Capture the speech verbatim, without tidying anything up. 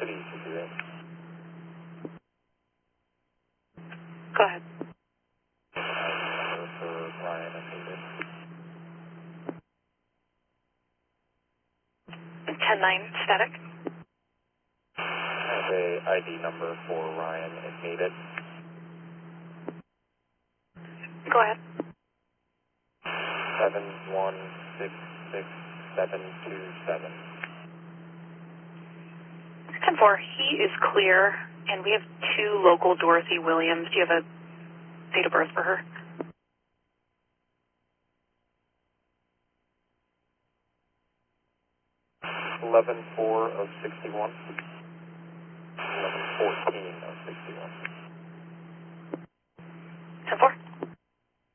City should be ready. Go ahead. Number for Ryan if needed. ten nine static. I have a I D number for Ryan if needed. Go ahead. seven one six six seven two seven. ten four, he is clear, and we have two local Dorothy Williams. Do you have a date of birth for her? eleven four of sixty-one. eleven fourteen of sixty-one.